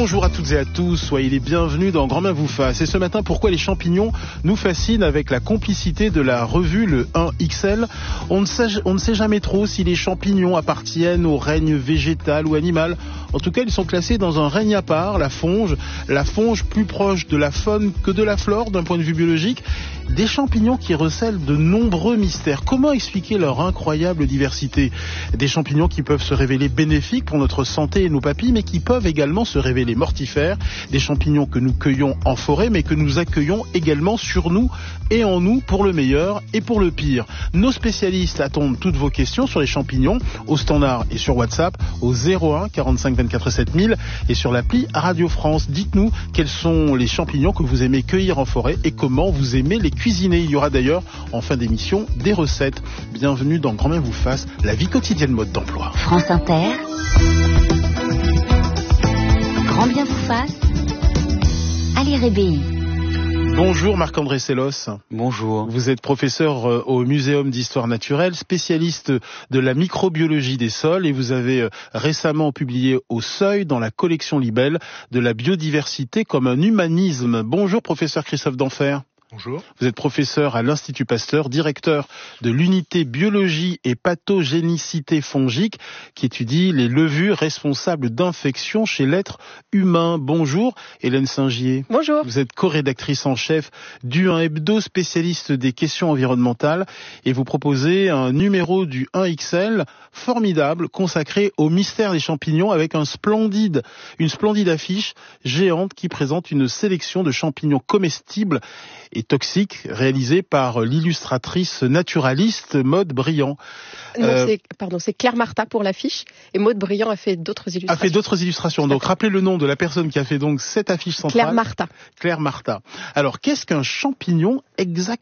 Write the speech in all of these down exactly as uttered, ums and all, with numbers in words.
Bonjour à toutes et à tous, soyez les bienvenus dans Grand Bien vous fasse. Et ce matin, pourquoi les champignons nous fascinent avec la complicité de la revue Le un X L. On ne sait, on ne sait jamais trop si les champignons appartiennent au règne végétal ou animal. En tout cas, ils sont classés dans un règne à part, la fonge. La fonge plus proche de la faune que de la flore d'un point de vue biologique. Des champignons qui recèlent de nombreux mystères. Comment expliquer leur incroyable diversité ? Des champignons qui peuvent se révéler bénéfiques pour notre santé et nos papilles, mais qui peuvent également se révéler mortifères. Des champignons que nous cueillons en forêt, mais que nous accueillons également sur nous et en nous pour le meilleur et pour le pire. Nos spécialistes attendent toutes vos questions sur les champignons au standard et sur WhatsApp au zéro un quarante-cinq vingt-quatre sept mille et sur l'appli Radio France. Dites-nous quels sont les champignons que vous aimez cueillir en forêt et comment vous aimez les cuisiner. Il y aura d'ailleurs en fin d'émission des recettes. Bienvenue dans Grand Bien vous fasse, la vie quotidienne mode d'emploi. France Inter, Grand Bien vous fasse, Ali Rébéi. Bonjour Marc-André Sellos. Bonjour. Vous êtes professeur au Muséum d'Histoire Naturelle, spécialiste de la microbiologie des sols et vous avez récemment publié au Seuil dans la collection Libelle de la biodiversité comme un humanisme. Bonjour professeur Christophe Denfert. Bonjour. Vous êtes professeur à l'Institut Pasteur, directeur de l'unité biologie et pathogénicité fongique qui étudie les levures responsables d'infections chez l'être humain. Bonjour Hélène Saint-Gier. Bonjour. Vous êtes co-rédactrice en chef du un Hebdo, spécialiste des questions environnementales et vous proposez un numéro du un X L formidable consacré au mystère des champignons avec un splendide, une splendide affiche géante qui présente une sélection de champignons comestibles et toxique réalisé par l'illustratrice naturaliste Maude Briand. Non, euh, c'est, pardon, c'est Claire Marta pour l'affiche et Maude Briand a fait d'autres illustrations. A fait d'autres illustrations. Donc rappelez le nom de la personne qui a fait donc cette affiche centrale. Claire Marta. Claire Marta. Alors qu'est-ce qu'un champignon exactement ?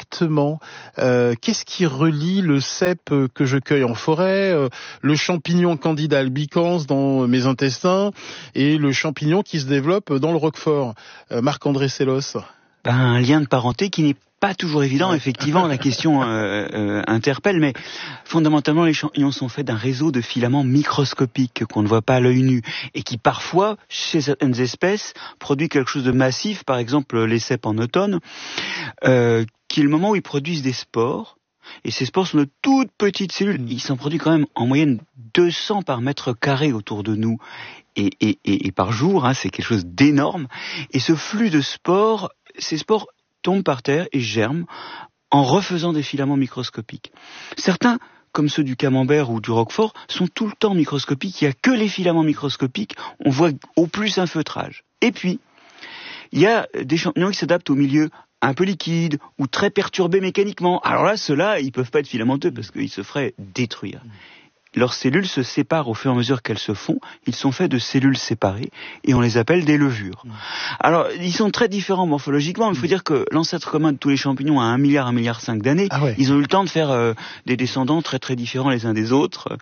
euh, Qu'est-ce qui relie le cèpe que je cueille en forêt, euh, le champignon Candida albicans dans mes intestins et le champignon qui se développe dans le Roquefort ? euh, Marc-André Sellos. Ben, un lien de parenté qui n'est pas toujours évident, effectivement, la question euh, euh, interpelle, mais fondamentalement les champignons sont faits d'un réseau de filaments microscopiques qu'on ne voit pas à l'œil nu et qui parfois, chez certaines espèces, produit quelque chose de massif, par exemple les cèpes en automne, euh, qui est le moment où ils produisent des spores. Et ces spores sont de toutes petites cellules. Ils s'en produisent quand même en moyenne deux cents par mètre carré autour de nous et, et, et, et par jour, hein, c'est quelque chose d'énorme. Et ce flux de spores, ces spores tombent par terre et germent en refaisant des filaments microscopiques. Certains, comme ceux du camembert ou du roquefort, sont tout le temps microscopiques. Il n'y a que les filaments microscopiques. On voit au plus un feutrage. Et puis, il y a des champignons qui s'adaptent au milieu un peu liquide ou très perturbé mécaniquement. Alors là, ceux-là, ils peuvent pas être filamenteux parce qu'ils se feraient détruire. Leurs cellules se séparent au fur et à mesure qu'elles se font. Ils sont faits de cellules séparées et on les appelle des levures. Alors, ils sont très différents morphologiquement. Il faut dire que l'ancêtre commun de tous les champignons a un milliard, un milliard cinq d'années. Ah ouais. Ils ont eu le temps de faire euh, des descendants très très différents les uns des autres.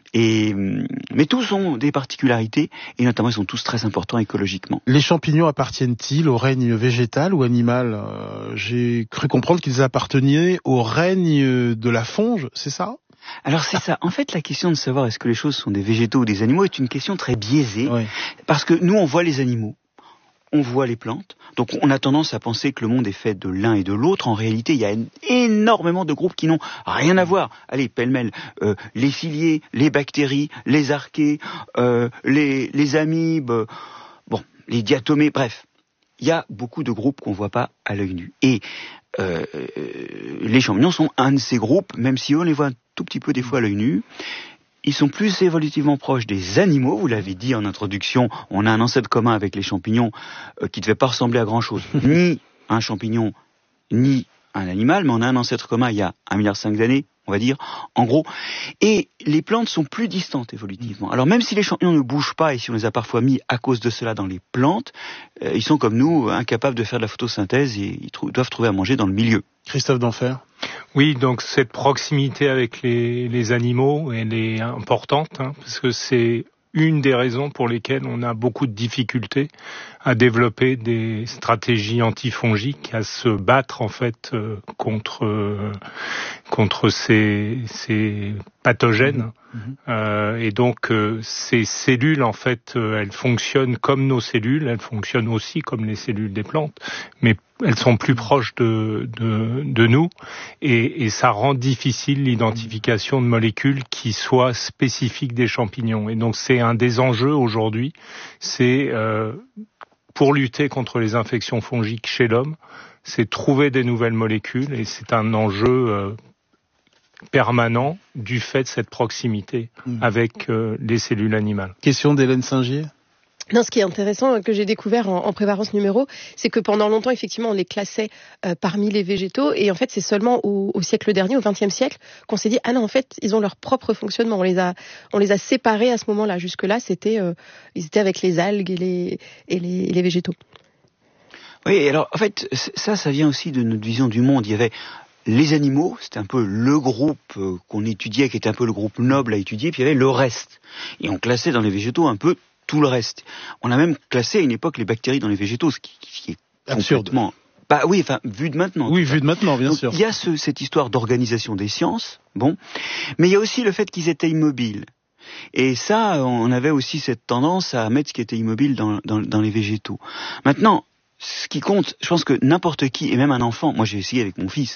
Et mais tous ont des particularités et notamment ils sont tous très importants écologiquement. Les champignons appartiennent-ils au règne végétal ou animal ? euh, J'ai cru comprendre qu'ils appartenaient au règne de la fonge, c'est ça ? Alors c'est ça. En fait, la question de savoir est-ce que les choses sont des végétaux ou des animaux est une question très biaisée. Oui. Parce que nous, on voit les animaux, on voit les plantes. Donc on a tendance à penser que le monde est fait de l'un et de l'autre. En réalité, il y a énormément de groupes qui n'ont rien à voir. Allez, pêle-mêle, euh, les ciliés, les bactéries, les archées, euh, les, les amibes, euh, bon, les diatomées, bref. Il y a beaucoup de groupes qu'on ne voit pas à l'œil nu. Et euh, les champignons sont un de ces groupes, même si on les voit un tout petit peu des fois à l'œil nu. Ils sont plus évolutivement proches des animaux, vous l'avez dit en introduction, on a un ancêtre commun avec les champignons euh, qui ne devait pas ressembler à grand-chose, ni un champignon, ni un animal, mais on a un ancêtre commun il y a un milliard cinq d'années, on va dire, en gros. Et les plantes sont plus distantes évolutivement. Alors même si les champignons ne bougent pas, et si on les a parfois mis à cause de cela dans les plantes, euh, ils sont comme nous, incapables de faire de la photosynthèse et ils trou- doivent trouver à manger dans le milieu. Christophe Denfert. Oui, donc cette proximité avec les, les animaux, elle est importante, hein, parce que c'est une des raisons pour lesquelles on a beaucoup de difficultés à développer des stratégies antifongiques, à se battre en fait euh, contre euh, contre ces, ces pathogènes. Mmh. Euh, et donc, euh, ces cellules, en fait, euh, elles fonctionnent comme nos cellules, elles fonctionnent aussi comme les cellules des plantes, mais elles sont plus proches de, de, de nous, et, et ça rend difficile l'identification de molécules qui soient spécifiques des champignons. Et donc, c'est un des enjeux aujourd'hui, c'est euh, pour lutter contre les infections fongiques chez l'homme, c'est trouver des nouvelles molécules, et c'est un enjeu euh, permanent du fait de cette proximité mmh. avec euh, les cellules animales. Question d'Hélène Singier. Non, ce qui est intéressant que j'ai découvert en, en préparant ce numéro, c'est que pendant longtemps, effectivement, on les classait euh, parmi les végétaux, et en fait, c'est seulement au, au siècle dernier, au vingtième siècle, qu'on s'est dit ah non, en fait, ils ont leur propre fonctionnement. On les a, on les a séparés à ce moment-là. Jusque-là, c'était, euh, ils étaient avec les algues et les, et les, et les végétaux. Oui, alors en fait, ça, ça vient aussi de notre vision du monde. Il y avait les animaux, c'était un peu le groupe qu'on étudiait, qui était un peu le groupe noble à étudier, puis il y avait le reste. Et on classait dans les végétaux un peu tout le reste. On a même classé à une époque les bactéries dans les végétaux, ce qui, qui est absurde. Complètement... Bah oui, enfin, vu de maintenant. Oui, vu de maintenant, bien Donc, sûr. Il y a ce, cette histoire d'organisation des sciences, bon, mais il y a aussi le fait qu'ils étaient immobiles. Et ça, on avait aussi cette tendance à mettre ce qui était immobile dans, dans, dans les végétaux. Maintenant, ce qui compte, je pense que n'importe qui, et même un enfant, moi j'ai essayé avec mon fils,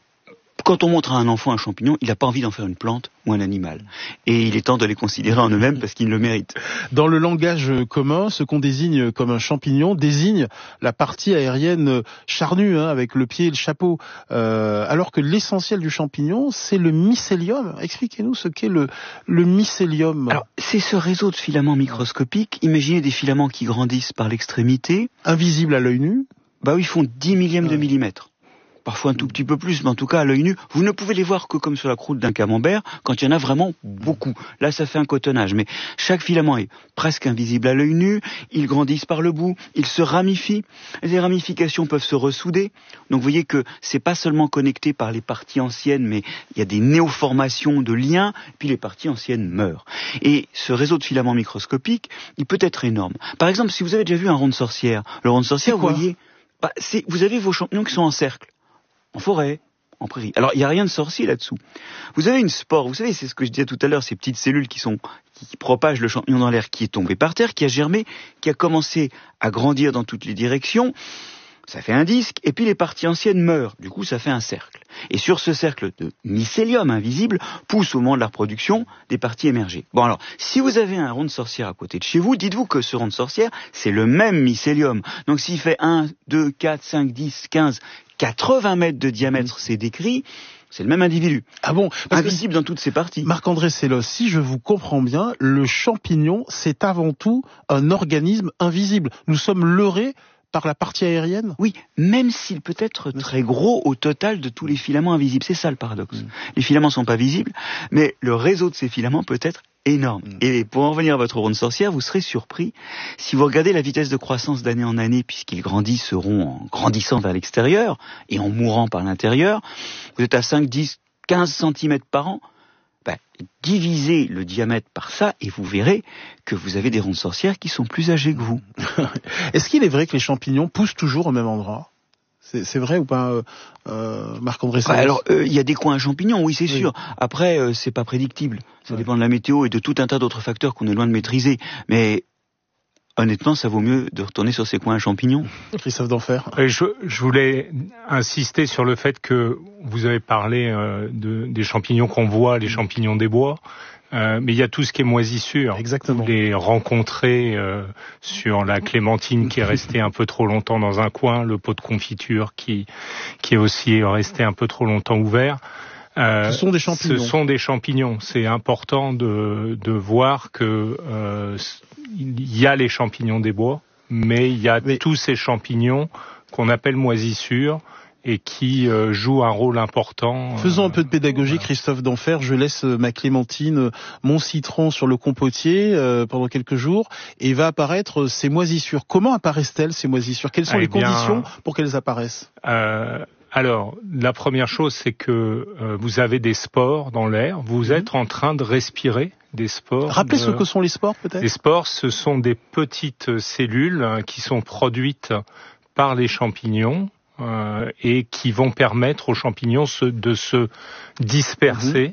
quand on montre à un enfant un champignon, il n'a pas envie d'en faire une plante ou un animal. Et il est temps de les considérer en eux-mêmes parce qu'ils le méritent. Dans le langage commun, ce qu'on désigne comme un champignon désigne la partie aérienne charnue, hein, avec le pied et le chapeau. Euh, alors que l'essentiel du champignon, c'est le mycélium. Expliquez-nous ce qu'est le, le mycélium. Alors, c'est ce réseau de filaments microscopiques. Imaginez des filaments qui grandissent par l'extrémité. Invisibles à l'œil nu. Bah oui, ils font dix millièmes de millimètre. Parfois un tout petit peu plus, mais en tout cas à l'œil nu, vous ne pouvez les voir que comme sur la croûte d'un camembert, quand il y en a vraiment beaucoup. Là, ça fait un cotonnage, mais chaque filament est presque invisible à l'œil nu, ils grandissent par le bout, ils se ramifient, les ramifications peuvent se ressouder, donc vous voyez que c'est pas seulement connecté par les parties anciennes, mais il y a des néoformations de liens, puis les parties anciennes meurent. Et ce réseau de filaments microscopiques, il peut être énorme. Par exemple, si vous avez déjà vu un rond de sorcière, le rond de sorcière, vous voyez, bah, c'est, vous avez vos champignons qui sont en cercle. En forêt, en prairie. Alors, il n'y a rien de sorcier là-dessous. Vous avez une spore, vous savez, c'est ce que je disais tout à l'heure, ces petites cellules qui sont, qui propagent le champignon dans l'air, qui est tombé par terre, qui a germé, qui a commencé à grandir dans toutes les directions. Ça fait un disque, et puis les parties anciennes meurent. Du coup, ça fait un cercle. Et sur ce cercle de mycélium invisible, poussent au moment de la reproduction des parties émergées. Bon alors, si vous avez un rond de sorcière à côté de chez vous, dites-vous que ce rond de sorcière, c'est le même mycélium. Donc s'il fait un, deux, quatre, cinq, dix, quinze, quatre-vingts mètres de diamètre, c'est décrit, c'est le même individu. Ah bon? Parce invisible que, dans toutes ses parties. Marc-André Sellos, si je vous comprends bien, le champignon, c'est avant tout un organisme invisible. Nous sommes leurrés par la partie aérienne? Oui, même s'il peut être très gros au total de tous les filaments invisibles. C'est ça le paradoxe. Mmh. Les filaments sont pas visibles, mais le réseau de ces filaments peut être énorme. Mmh. Et pour en revenir à votre rond de sorcière, vous serez surpris si vous regardez la vitesse de croissance d'année en année, puisqu'ils grandisseront en grandissant vers l'extérieur et en mourant par l'intérieur. Vous êtes à cinq, dix, quinze centimètres par an. Ben, divisez le diamètre par ça et vous verrez que vous avez des ronds de sorcière qui sont plus âgés que vous. Est-ce qu'il est vrai que les champignons poussent toujours au même endroit? C'est, c'est vrai ou pas, euh, euh, Marc-André Sellos? Bah alors, il euh, y a des coins à champignons, oui, c'est oui. sûr. Après, euh, c'est pas prédictible. Ça ouais. dépend de la météo et de tout un tas d'autres facteurs qu'on est loin de maîtriser. Mais honnêtement, ça vaut mieux de retourner sur ces coins à champignons. Christophe d'Enfer. Je, je voulais insister sur le fait que vous avez parlé euh, de, des champignons qu'on voit, les champignons des bois. Euh, mais il y a tout ce qui est moisissure. Exactement. Vous les rencontrez euh, sur la clémentine qui est restée un peu trop longtemps dans un coin, le pot de confiture qui, qui est aussi resté un peu trop longtemps ouvert. Euh, ce sont des champignons. Ce sont des champignons. C'est important de, de voir que euh, il y a les champignons des bois, mais il y a mais... tous ces champignons qu'on appelle moisissures et qui euh, jouent un rôle important. Faisons un peu de pédagogie, voilà. Christophe d'Enfer. Je laisse ma clémentine, mon citron sur le compotier euh, pendant quelques jours et va apparaître ces moisissures. Comment apparaissent-elles, ces moisissures? Quelles sont eh les bien, conditions pour qu'elles apparaissent? euh, Alors, la première chose, c'est que euh, vous avez des spores dans l'air. Vous mmh. êtes en train de respirer des spores. Rappelez de... ce que sont les spores, peut-être? Les spores, ce sont des petites cellules hein, qui sont produites par les champignons. Euh, et qui vont permettre aux champignons se, de se disperser mmh.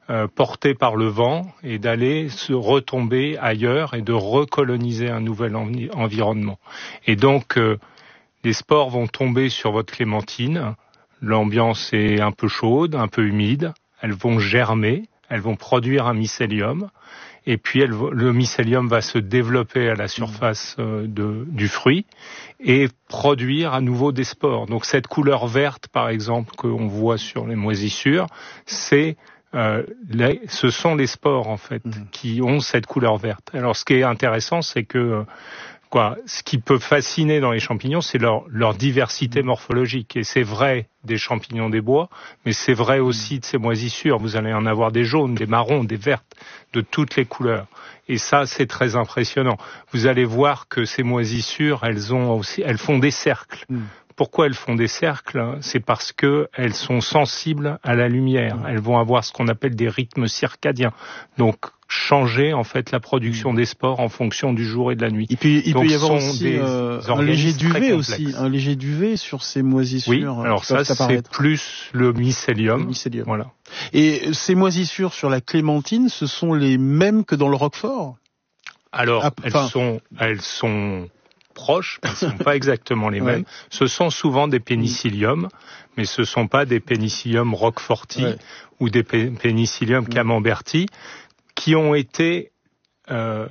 euh, portés par le vent et d'aller se retomber ailleurs et de recoloniser un nouvel envi- environnement. Et donc, euh, les spores vont tomber sur votre clémentine. L'ambiance est un peu chaude, un peu humide. Elles vont germer, elles vont produire un mycélium. Et puis elle, le mycélium va se développer à la surface euh, de, du fruit et produire à nouveau des spores. Donc cette couleur verte, par exemple, qu'on voit sur les moisissures, c'est euh, les, ce sont les spores en fait mmh. qui ont cette couleur verte. Alors ce qui est intéressant, c'est que quoi, ce qui peut fasciner dans les champignons, c'est leur, leur diversité morphologique. Et c'est vrai des champignons des bois, mais c'est vrai aussi de ces moisissures. Vous allez en avoir des jaunes, des marrons, des vertes, de toutes les couleurs. Et ça, c'est très impressionnant. Vous allez voir que ces moisissures, elles ont aussi, elles font des cercles. Mm. Pourquoi elles font des cercles ? C'est parce que elles sont sensibles à la lumière. Elles vont avoir ce qu'on appelle des rythmes circadiens. Donc, changer en fait la production des spores en fonction du jour et de la nuit. Et puis il Donc, peut y avoir aussi euh, un léger duvet aussi, un léger duvet sur ces moisissures. Oui, alors ça c'est plus le mycélium. Le mycélium. Voilà. Et ces moisissures sur la clémentine, ce sont les mêmes que dans le roquefort ? Alors, ah, elles sont, elles sont proches, mais elles ne sont pas exactement les mêmes. Ouais. Ce sont souvent des pénicilliums, mais ce ne sont pas des pénicilliums roqueforti ouais. ou des pénicilliums camemberti qui ont été euh,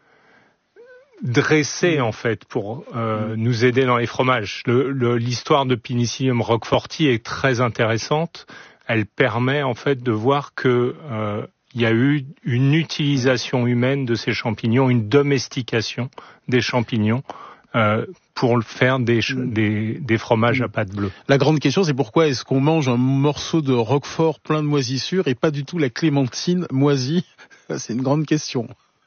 dressés en fait pour euh, mmh. nous aider dans les fromages. Le, le, l'histoire de Penicillium roqueforti est très intéressante. Elle permet en fait de voir que euh, il y a eu une utilisation humaine de ces champignons, une domestication des champignons euh, pour faire des, des, des fromages à pâte bleue. La grande question, c'est pourquoi est-ce qu'on mange un morceau de roquefort plein de moisissures et pas du tout la clémentine moisie ? C'est une grande question.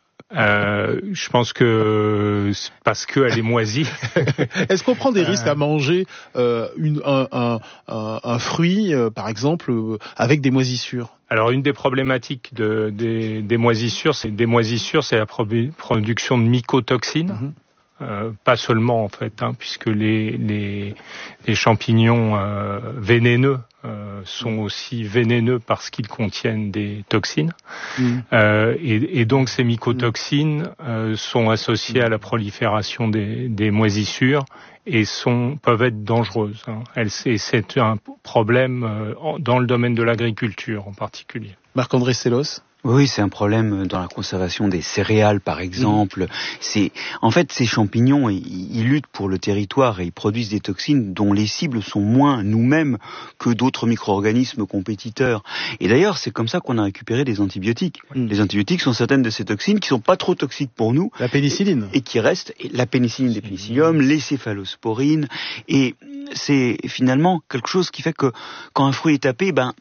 Euh, je pense que c'est parce qu'elle est moisie. Est-ce qu'on prend des risques à manger euh, une, un, un, un, un fruit, euh, par exemple, euh, avec des moisissures ? Alors, une des problématiques de, des, des moisissures, c'est des moisissures, c'est la produ- production de mycotoxines. Mm-hmm. Euh, pas seulement en fait, hein, puisque les, les, les champignons euh, vénéneux euh, sont aussi vénéneux parce qu'ils contiennent des toxines. Mmh. Euh, et, et donc ces mycotoxines euh, sont associées à la prolifération des, des moisissures et sont, peuvent être dangereuses. Hein. Elles, c'est, c'est un problème euh, dans le domaine de l'agriculture en particulier. Marc-André Sellos. Oui, c'est un problème dans la conservation des céréales, par exemple. Mmh. C'est, en fait, ces champignons, ils, ils luttent pour le territoire et ils produisent des toxines dont les cibles sont moins nous-mêmes que d'autres micro-organismes compétiteurs. Et d'ailleurs, c'est comme ça qu'on a récupéré des antibiotiques. Mmh. Les antibiotiques sont certaines de ces toxines qui sont pas trop toxiques pour nous. La pénicilline. Et, et qui restent, la pénicilline des pénicilliums, les céphalosporines. Et c'est finalement quelque chose qui fait que quand un fruit est tapé, ben...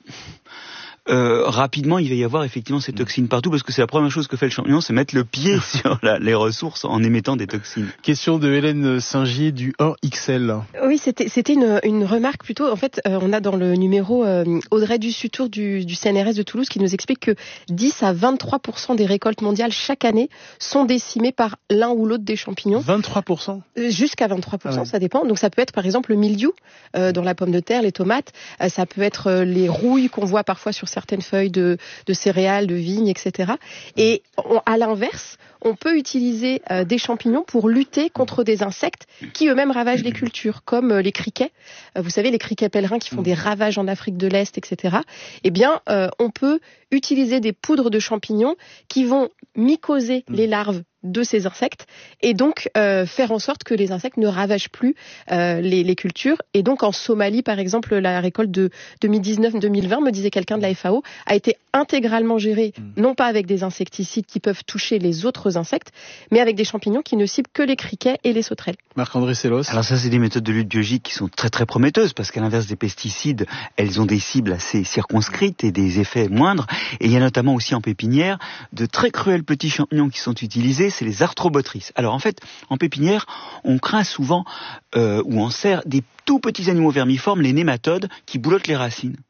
Euh, rapidement, il va y avoir effectivement ces toxines partout, parce que c'est la première chose que fait le champignon, c'est mettre le pied sur la, les ressources en émettant des toxines. Question de Hélène Singier du un X L. Oui, c'était, c'était une, une remarque plutôt. En fait, euh, on a dans le numéro euh, Audrey Dussutour du, du C N R S de Toulouse qui nous explique que dix à vingt-trois pour cent des récoltes mondiales chaque année sont décimées par l'un ou l'autre des champignons. vingt-trois pour cent Jusqu'à vingt-trois pour cent, ah ouais. Ça dépend. Donc ça peut être par exemple le mildiou euh, dans la pomme de terre, les tomates. Euh, ça peut être euh, les rouilles qu'on voit parfois sur certaines feuilles de, de céréales, de vignes, et cetera. Et on, à l'inverse, on peut utiliser euh, des champignons pour lutter contre des insectes qui eux-mêmes ravagent les cultures, comme euh, les criquets. Euh, vous savez, les criquets pèlerins qui font des ravages en Afrique de l'Est, et cetera. Eh bien, euh, on peut utiliser des poudres de champignons qui vont mycoser les larves de ces insectes et donc euh, faire en sorte que les insectes ne ravagent plus euh, les, les cultures. Et donc en Somalie, par exemple, la récolte de deux mille dix-neuf deux mille vingt, me disait quelqu'un de la F A O, a été intégralement gérée, mmh. non pas avec des insecticides qui peuvent toucher les autres insectes, mais avec des champignons qui ne ciblent que les criquets et les sauterelles. Marc-André Sellos. Alors ça, c'est des méthodes de lutte biologique qui sont très très prometteuses, parce qu'à l'inverse des pesticides, elles ont des cibles assez circonscrites et des effets moindres. Et il y a notamment aussi en pépinière de très cruels petits champignons qui sont utilisés, c'est les arthrobotrices. Alors en fait, en pépinière, on craint souvent, euh, ou on serre des tout petits animaux vermiformes, les nématodes, qui boulottent les racines.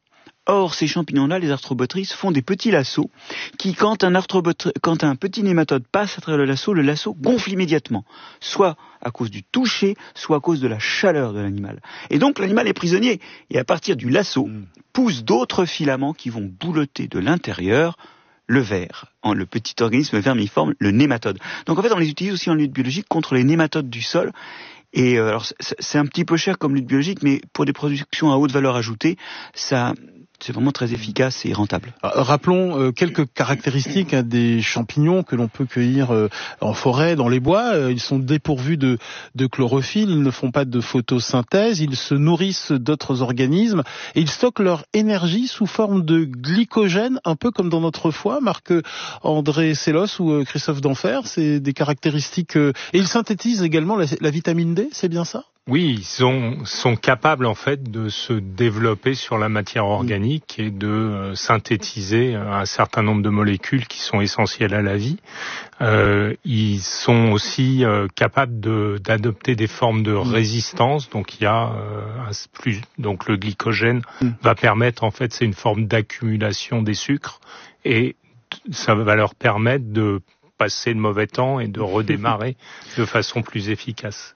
Or, ces champignons-là, les Arthrobotrys, font des petits lassos qui, quand un, arthrobotri- quand un petit nématode passe à travers le lasso, le lasso gonfle immédiatement, soit à cause du toucher, soit à cause de la chaleur de l'animal. Et donc, l'animal est prisonnier. Et à partir du lasso, mmh. poussent d'autres filaments qui vont boulotter de l'intérieur le ver, le petit organisme vermiforme, le nématode. Donc en fait, on les utilise aussi en lutte biologique contre les nématodes du sol. Et euh, alors c'est un petit peu cher comme lutte biologique, mais pour des productions à haute valeur ajoutée, ça c'est vraiment très efficace et rentable. Rappelons euh, quelques caractéristiques hein, des champignons que l'on peut cueillir euh, en forêt, dans les bois. Euh, ils sont dépourvus de, de chlorophylle, ils ne font pas de photosynthèse, ils se nourrissent d'autres organismes et ils stockent leur énergie sous forme de glycogène, un peu comme dans notre foie. Marc-André Sellos ou euh, Christophe Denfer, c'est des caractéristiques... Euh, et ils synthétisent également la, la vitamine D, c'est bien ça ? Oui, ils sont, sont capables en fait de se développer sur la matière organique et de euh, synthétiser un certain nombre de molécules qui sont essentielles à la vie. Euh, ils sont aussi euh, capables de, d'adopter des formes de résistance. Donc il y a euh, un, plus, donc le glycogène va permettre en fait c'est une forme d'accumulation des sucres et ça va leur permettre de passer le mauvais temps et de redémarrer de façon plus efficace.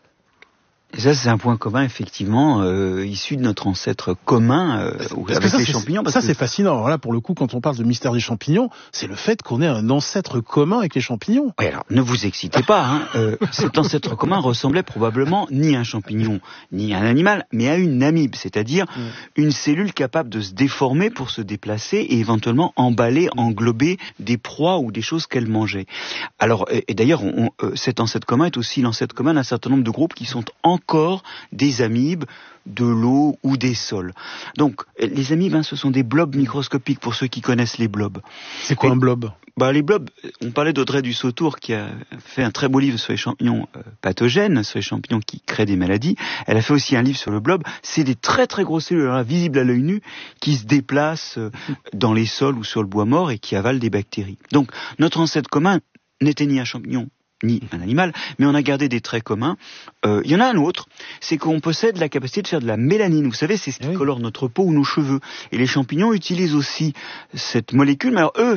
Et ça, c'est un point commun, effectivement, euh, issu de notre ancêtre commun euh, parce avec ça, les champignons. Parce ça, que... c'est fascinant. Alors là, pour le coup, quand on parle de mystère des champignons, c'est le fait qu'on ait un ancêtre commun avec les champignons. Oui, alors, ne vous excitez pas. Hein. Euh, cet ancêtre commun ressemblait probablement ni à un champignon, ni à un animal, mais à une amibe, c'est-à-dire mmh. une cellule capable de se déformer pour se déplacer et éventuellement emballer, englober des proies ou des choses qu'elle mangeait. Alors, et, et d'ailleurs, on, on, euh, cet ancêtre commun est aussi l'ancêtre commun d'un certain nombre de groupes qui sont en encore des amibes, de l'eau ou des sols. Donc, les amibes, hein, ce sont des blobs microscopiques pour ceux qui connaissent les blobs. C'est quoi Et, un blob ? Bah, les blobs, on parlait d'Audrey Dussautour qui a fait un très beau livre sur les champignons euh, pathogènes, sur les champignons qui créent des maladies. Elle a fait aussi un livre sur le blob. C'est des très très grosses cellules là, visibles à l'œil nu qui se déplacent euh, dans les sols ou sur le bois mort et qui avalent des bactéries. Donc, notre ancêtre commun n'était ni un champignon ni un animal, mais on a gardé des traits communs. Euh, il y en a un autre, c'est qu'on possède la capacité de faire de la mélanine. Vous savez, c'est ce qui oui. colore notre peau ou nos cheveux. Et les champignons utilisent aussi cette molécule, mais alors eux,